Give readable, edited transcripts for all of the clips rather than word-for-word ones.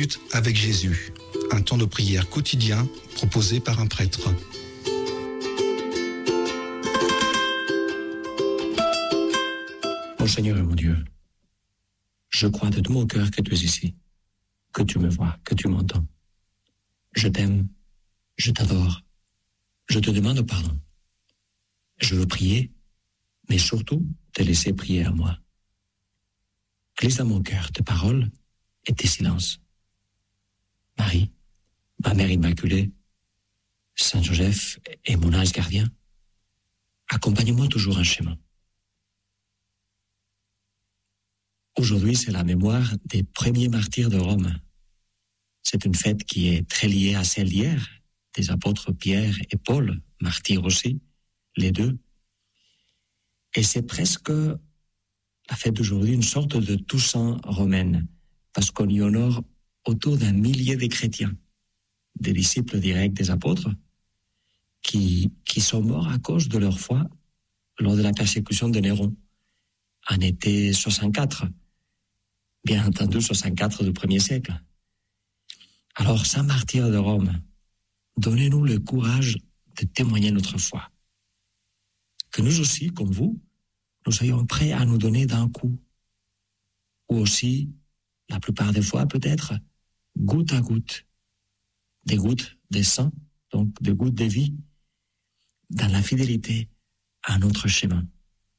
minutes avec Jésus, un temps de prière quotidien proposé par un prêtre. Mon Seigneur et mon Dieu, je crois de tout mon cœur que tu es ici, que tu me vois, que tu m'entends. Je t'aime, je t'adore, je te demande pardon. Je veux prier, mais surtout te laisser prier à moi. Glisse dans mon cœur tes paroles et tes silences. Marie, ma mère immaculée, Saint Joseph et mon ange gardien, accompagne-moi toujours en chemin. Aujourd'hui, c'est la mémoire des premiers martyrs de Rome. C'est une fête qui est très liée à celle d'hier, des apôtres Pierre et Paul, martyrs aussi, les deux. Et c'est presque la fête d'aujourd'hui, une sorte de Toussaint romaine, parce qu'on y honore autour d'1 millier de chrétiens, des disciples directs des apôtres, qui sont morts à cause de leur foi lors de la persécution de Néron, en été 64, bien entendu 64 du 1er siècle. Alors, saint martyr de Rome, donnez-nous le courage de témoigner notre foi. Que nous aussi, comme vous, nous soyons prêts à nous donner d'un coup. Ou aussi, la plupart des fois peut-être, goutte à goutte. Des gouttes de sang, donc des gouttes de vie, dans la fidélité à notre chemin.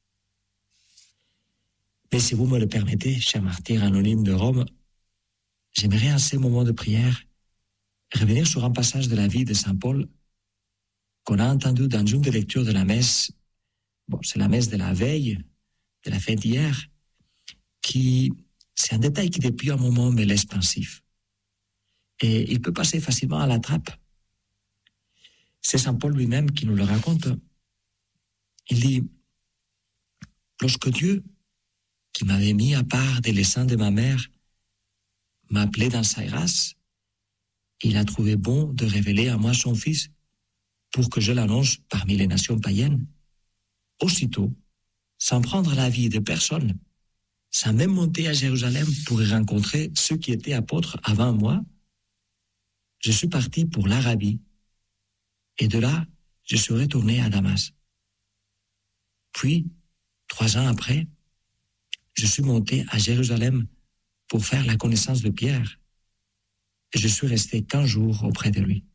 Mais si vous me le permettez, cher martyr anonyme de Rome, j'aimerais en ces moments de prière revenir sur un passage de la vie de saint Paul qu'on a entendu dans une des lectures de la messe. Bon, c'est la messe de la veille, de la fête d'hier, c'est un détail qui depuis un moment me laisse pensif. Et il peut passer facilement à la trappe. C'est saint Paul lui-même qui nous le raconte. Il dit, lorsque Dieu, qui m'avait mis à part des leçons de ma mère, m'a appelé dans sa grâce, il a trouvé bon de révéler à moi son Fils pour que je l'annonce parmi les nations païennes. Aussitôt, sans prendre l'avis de personne, sans même monter à Jérusalem pour y rencontrer ceux qui étaient apôtres avant moi, je suis parti pour l'Arabie. Et de là, je suis retourné à Damas. Puis, 3 ans après, je suis monté à Jérusalem pour faire la connaissance de Pierre. Et je suis resté 15 jours auprès de lui.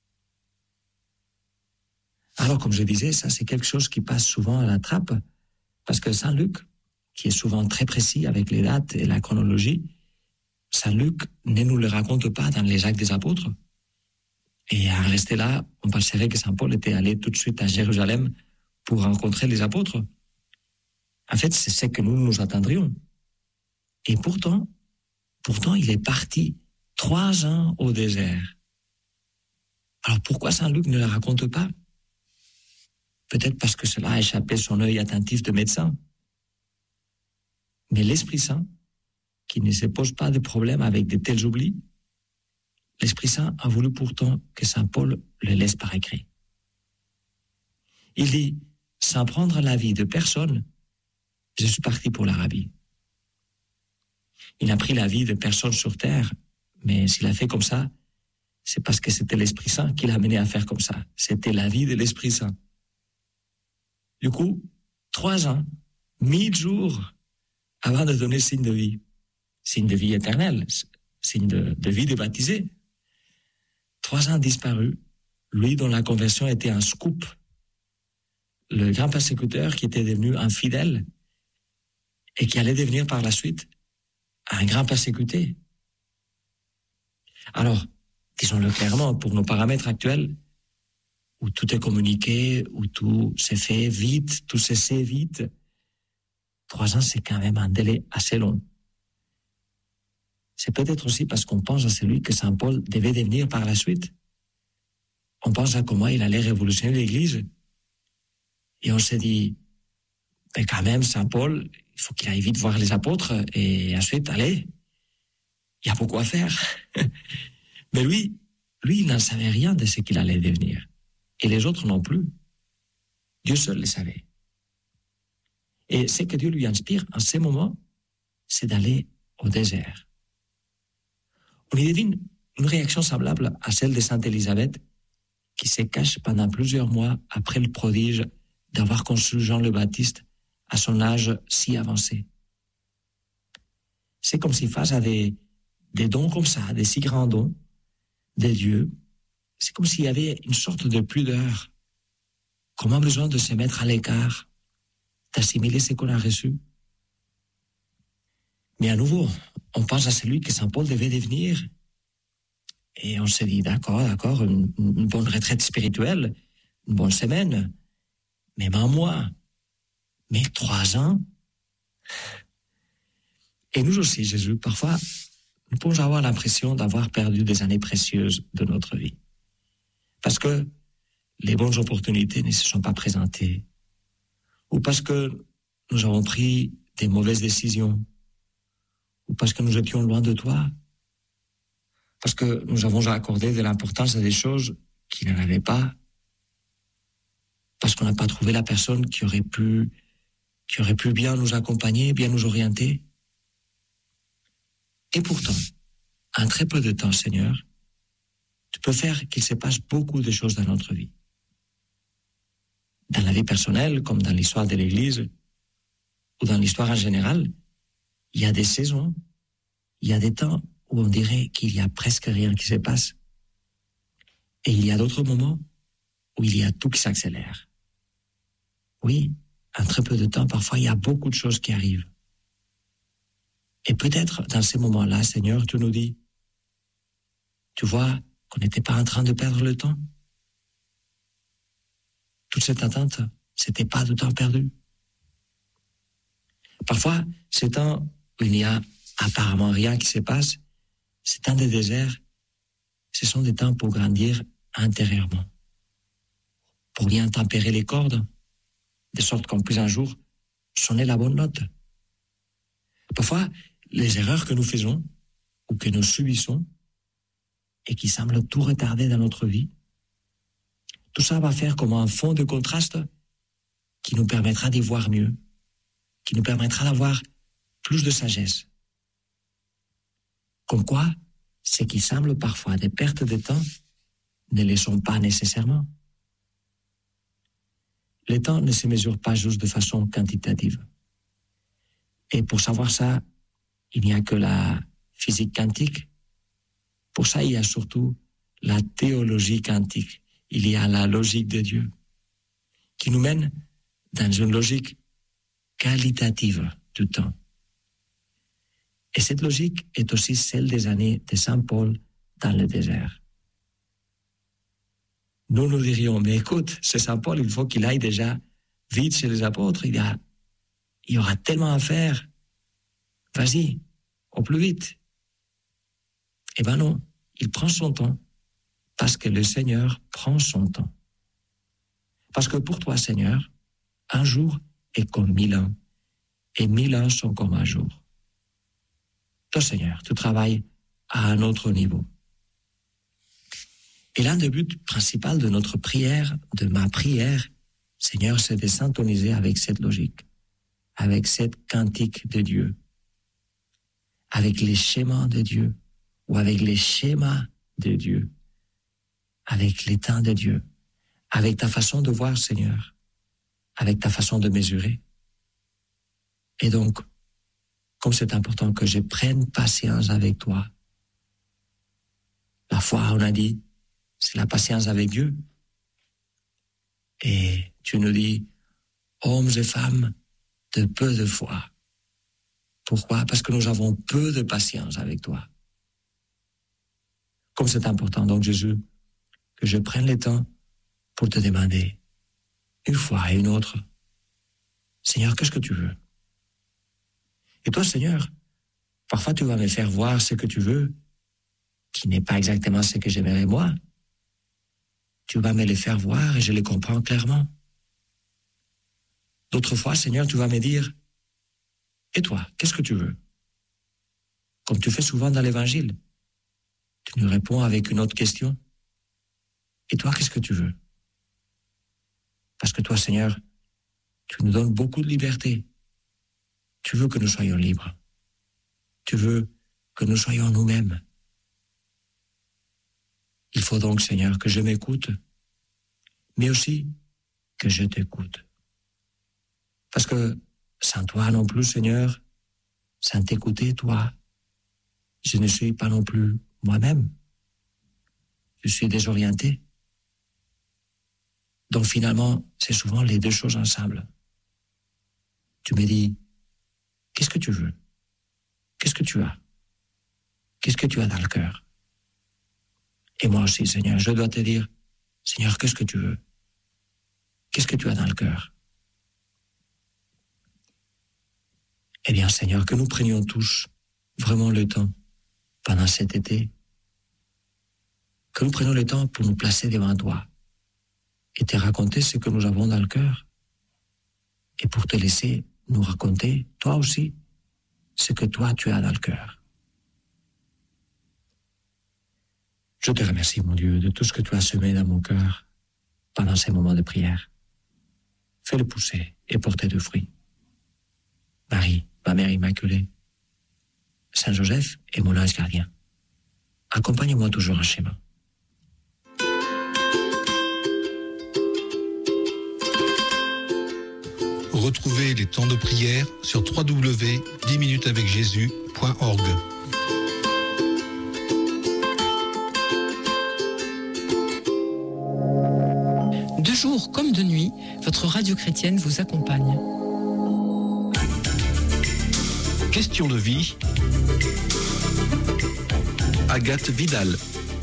Alors, comme je disais, ça c'est quelque chose qui passe souvent à la trappe, parce que Saint Luc, qui est souvent très précis avec les dates et la chronologie, Saint Luc ne nous le raconte pas dans les Actes des Apôtres. Et à rester là, on penserait que Saint Paul était allé tout de suite à Jérusalem pour rencontrer les apôtres. En fait, c'est ce que nous attendrions. Et pourtant, il est parti 3 ans au désert. Alors pourquoi Saint Luc ne le raconte pas? Peut-être parce que cela a échappé son œil attentif de médecin. Mais l'Esprit Saint, qui ne se pose pas de problème avec de tels oublis, l'Esprit Saint a voulu pourtant que saint Paul le laisse par écrit. Il dit, sans prendre l'avis de personne, je suis parti pour l'Arabie. Il n'a pris l'avis de personne sur terre, mais s'il a fait comme ça, c'est parce que c'était l'Esprit Saint qui l'a amené à faire comme ça. C'était l'avis de l'Esprit Saint. Du coup, 3 ans, 1000 jours avant de donner signe de vie éternelle, signe de vie de baptisé. 3 ans disparus, lui dont la conversion était un scoop, le grand persécuteur qui était devenu infidèle et qui allait devenir par la suite un grand persécuté. Alors, disons-le clairement, pour nos paramètres actuels, où tout est communiqué, où tout s'est fait vite, tout se sait vite, 3 ans, c'est quand même un délai assez long. C'est peut-être aussi parce qu'on pense à celui que saint Paul devait devenir par la suite. On pense à comment il allait révolutionner l'Église. Et on s'est dit, mais quand même, saint Paul, il faut qu'il aille vite voir les apôtres, et ensuite, allez, il y a beaucoup à faire. Mais lui, il n'en savait rien de ce qu'il allait devenir. Et les autres non plus. Dieu seul le savait. Et ce que Dieu lui inspire en ces moments, c'est d'aller au désert. On y devine une réaction semblable à celle de Sainte Élisabeth, qui se cache pendant plusieurs mois après le prodige d'avoir conçu Jean le Baptiste à son âge si avancé. C'est comme si face à des dons comme ça, des si grands dons de Dieu, c'est comme s'il y avait une sorte de pudeur, qu'on a besoin de se mettre à l'écart, d'assimiler ce qu'on a reçu. Mais à nouveau, on pense à celui que Saint Paul devait devenir. Et on se dit, d'accord, une bonne retraite spirituelle, une bonne semaine, même un mois, mais 3 ans. Et nous aussi, Jésus, parfois, nous pouvons avoir l'impression d'avoir perdu des années précieuses de notre vie. Parce que les bonnes opportunités ne se sont pas présentées, ou parce que nous avons pris des mauvaises décisions, ou parce que nous étions loin de toi, parce que nous avons accordé de l'importance à des choses qui n'en avaient pas, parce qu'on n'a pas trouvé la personne qui aurait pu bien nous accompagner, bien nous orienter. Et pourtant, en très peu de temps, Seigneur, tu peux faire qu'il se passe beaucoup de choses dans notre vie. Dans la vie personnelle, comme dans l'histoire de l'Église, ou dans l'histoire en général, il y a des saisons, il y a des temps où on dirait qu'il y a presque rien qui se passe. Et il y a d'autres moments où il y a tout qui s'accélère. Oui, en très peu de temps, parfois, il y a beaucoup de choses qui arrivent. Et peut-être, dans ces moments-là, Seigneur, tu nous dis, tu vois qu'on n'était pas en train de perdre le temps. Toute cette attente, c'était pas du temps perdu. Parfois, ces temps où il n'y a apparemment rien qui se passe, ces temps de désert, ce sont des temps pour grandir intérieurement, pour bien tempérer les cordes, de sorte qu'on puisse un jour sonner la bonne note. Parfois, les erreurs que nous faisons ou que nous subissons et qui semblent tout retarder dans notre vie, tout ça va faire comme un fond de contraste qui nous permettra d'y voir mieux, qui nous permettra d'avoir plus de sagesse. Comme quoi, ce qui semble parfois des pertes de temps ne le sont pas nécessairement. Le temps ne se mesure pas juste de façon quantitative. Et pour savoir ça, il n'y a que la physique quantique. Pour ça, il y a surtout la théologie quantique. Il y a la logique de Dieu qui nous mène dans une logique qualitative du temps. Et cette logique est aussi celle des années de Saint Paul dans le désert. Nous dirions, mais écoute, c'est Saint Paul, il faut qu'il aille déjà vite chez les apôtres, il y aura tellement à faire. Vas-y, au plus vite. Eh ben non, il prend son temps, parce que le Seigneur prend son temps. Parce que pour toi, Seigneur, un jour est comme 1000 ans, et 1000 ans sont comme un jour. Toi, Seigneur, tu travailles à un autre niveau. Et l'un des buts principaux de notre prière, de ma prière, Seigneur, c'est de s'intoniser avec cette logique, avec cette cantique de Dieu, avec les schémas de Dieu, ou avec les schémas de Dieu, avec les temps de Dieu, avec ta façon de voir, Seigneur, avec ta façon de mesurer. Et donc, comme c'est important que je prenne patience avec toi, la foi, on a dit, c'est la patience avec Dieu. Et tu nous dis, hommes et femmes de peu de foi. Pourquoi? Parce que nous avons peu de patience avec toi. Comme c'est important, donc Jésus, que je prenne le temps pour te demander, une fois et une autre, Seigneur, qu'est-ce que tu veux? Et toi, Seigneur, parfois tu vas me faire voir ce que tu veux, qui n'est pas exactement ce que j'aimerais moi. Tu vas me le faire voir et je le comprends clairement. D'autres fois, Seigneur, tu vas me dire, et toi, qu'est-ce que tu veux? Comme tu fais souvent dans l'Évangile. Tu nous réponds avec une autre question. Et toi, qu'est-ce que tu veux? Parce que toi, Seigneur, tu nous donnes beaucoup de liberté. Tu veux que nous soyons libres. Tu veux que nous soyons nous-mêmes. Il faut donc, Seigneur, que je m'écoute, mais aussi que je t'écoute. Parce que sans toi non plus, Seigneur, sans t'écouter, toi, je ne suis pas non plus moi-même. Je suis désorienté. Donc finalement, c'est souvent les deux choses ensemble. Tu me dis, qu'est-ce que tu veux? Qu'est-ce que tu as? Qu'est-ce que tu as dans le cœur? Et moi aussi, Seigneur, je dois te dire, Seigneur, qu'est-ce que tu veux? Qu'est-ce que tu as dans le cœur? Eh bien, Seigneur, que nous prenions tous vraiment le temps pendant cet été, que nous prenions le temps pour nous placer devant toi et te raconter ce que nous avons dans le cœur et pour te laisser nous raconter, toi aussi, ce que toi tu as dans le cœur. Je te remercie, mon Dieu, de tout ce que tu as semé dans mon cœur pendant ces moments de prière. Fais-le pousser et porter de fruits. Marie, ma mère immaculée, Saint Joseph et mon ange gardien, accompagne-moi toujours en chemin. Retrouvez les temps de prière sur www.10minutesavecjésus.org. De jour comme de nuit, votre radio chrétienne vous accompagne. Question de vie. Agathe Vidal.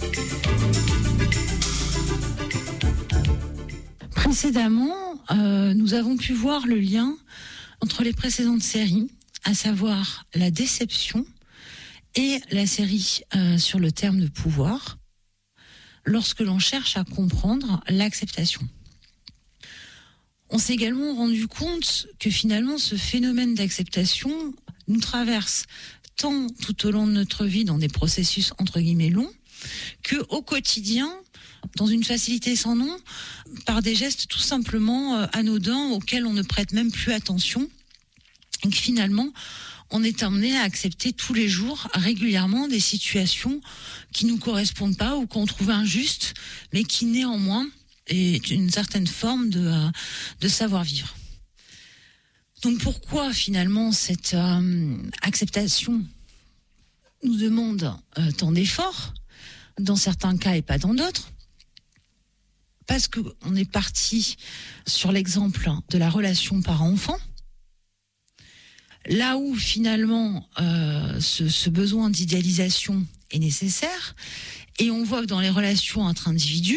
Précédemment, nous avons pu voir le lien entre les précédentes séries, à savoir la déception et la série sur le terme de pouvoir, lorsque l'on cherche à comprendre l'acceptation. On s'est également rendu compte que finalement ce phénomène d'acceptation nous traverse tant tout au long de notre vie dans des processus entre guillemets longs, que au quotidien, dans une facilité sans nom, par des gestes tout simplement anodins auxquels on ne prête même plus attention, et que finalement on est amené à accepter tous les jours, régulièrement, des situations qui nous correspondent pas ou qu'on trouve injustes, mais qui néanmoins est une certaine forme de savoir-vivre. Donc pourquoi finalement cette acceptation nous demande tant d'efforts, dans certains cas et pas dans d'autres? Parce qu'on est parti sur l'exemple de la relation parent-enfant, là où finalement ce besoin d'idéalisation est nécessaire, et on voit que dans les relations entre individus,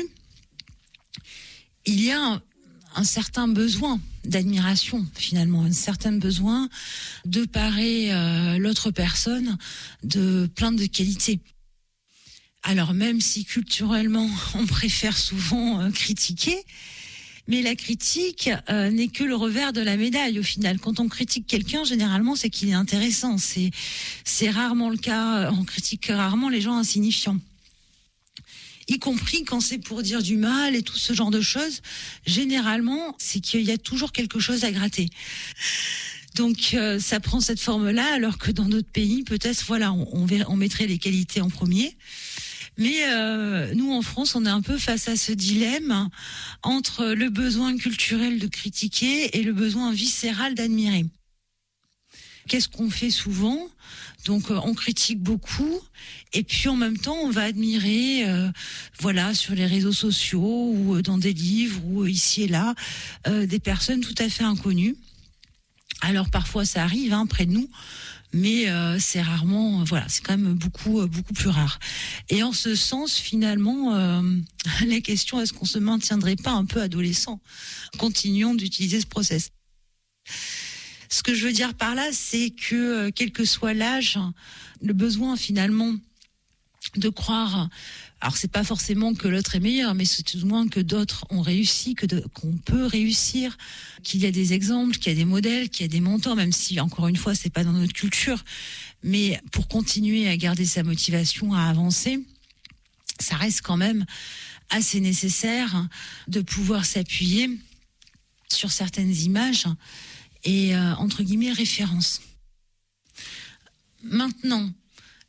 il y a un certain besoin d'admiration, finalement, un certain besoin de parer l'autre personne de plein de qualités. Alors même si culturellement on préfère souvent critiquer, mais la critique n'est que le revers de la médaille au final. Quand on critique quelqu'un, généralement c'est qu'il est intéressant. C'est rarement le cas, on critique rarement les gens insignifiants. Y compris quand c'est pour dire du mal et tout ce genre de choses, généralement c'est qu'il y a toujours quelque chose à gratter. Donc ça prend cette forme-là, alors que dans d'autres pays, peut-être, voilà, on mettrait les qualités en premier. Mais nous, en France, on est un peu face à ce dilemme entre le besoin culturel de critiquer et le besoin viscéral d'admirer. Qu'est-ce qu'on fait souvent ? Donc, on critique beaucoup, et puis en même temps, on va admirer, voilà, sur les réseaux sociaux ou dans des livres ou ici et là, des personnes tout à fait inconnues. Alors parfois, ça arrive près de nous. Mais c'est rarement, voilà, c'est quand même beaucoup plus rare. Et en ce sens, finalement, la question, est-ce qu'on se maintiendrait pas un peu adolescent ? Continuons d'utiliser ce process. Ce que je veux dire par là, c'est que quel que soit l'âge, le besoin finalement de croire, alors c'est pas forcément que l'autre est meilleur, mais c'est tout au moins que d'autres ont réussi, qu'on peut réussir, qu'il y a des exemples, qu'il y a des modèles, qu'il y a des mentors, même si encore une fois c'est pas dans notre culture, mais pour continuer à garder sa motivation à avancer, ça reste quand même assez nécessaire de pouvoir s'appuyer sur certaines images et entre guillemets références. Maintenant, pourquoi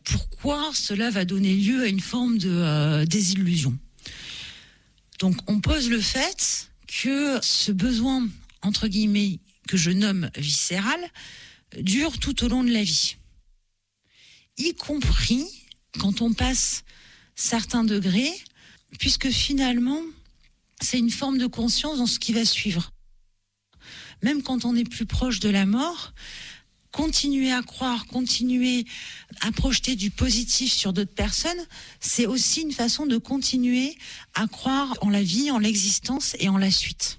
parfois cela va donner lieu à une forme de désillusion. Donc on pose le fait que ce besoin, entre guillemets, que je nomme viscéral, dure tout au long de la vie. Y compris quand on passe certains degrés, puisque finalement, c'est une forme de conscience dans ce qui va suivre. Même quand on est plus proche de la mort, continuer à croire, continuer à projeter du positif sur d'autres personnes, c'est aussi une façon de continuer à croire en la vie, en l'existence et en la suite.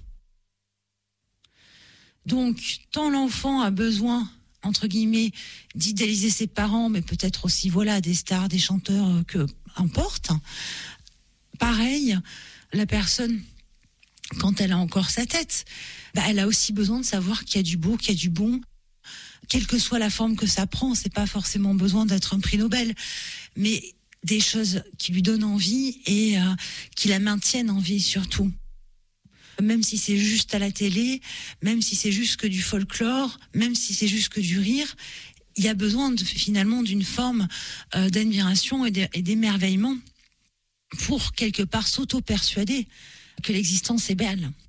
Donc, tant l'enfant a besoin, entre guillemets, d'idéaliser ses parents, mais peut-être aussi, des stars, des chanteurs, que importe. Pareil, la personne, quand elle a encore sa tête, elle a aussi besoin de savoir qu'il y a du beau, qu'il y a du bon. Quelle que soit la forme que ça prend, c'est pas forcément besoin d'être un prix Nobel, mais des choses qui lui donnent envie et qui la maintiennent en vie surtout. Même si c'est juste à la télé, même si c'est juste que du folklore, même si c'est juste que du rire, il y a besoin finalement d'une forme d'admiration et d'émerveillement pour quelque part s'auto-persuader que l'existence est belle.